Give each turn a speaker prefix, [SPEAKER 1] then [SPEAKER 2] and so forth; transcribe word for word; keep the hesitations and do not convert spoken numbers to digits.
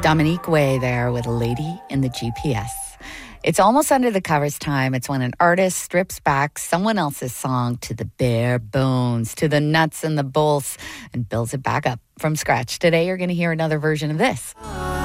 [SPEAKER 1] Dominique Way there with Lady in the G P S. It's almost under the covers time. It's when an artist strips back someone else's song to the bare bones, to the nuts and the bolts, and builds it back up from scratch. Today, you're going to hear another version of this.